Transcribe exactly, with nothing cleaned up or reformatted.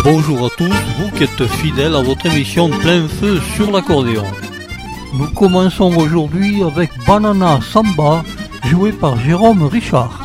Bonjour à tous, vous qui êtes fidèles à votre émission Plein Feu sur l'accordéon. Nous commençons aujourd'hui avec Banana Samba, joué par Jérôme Richard.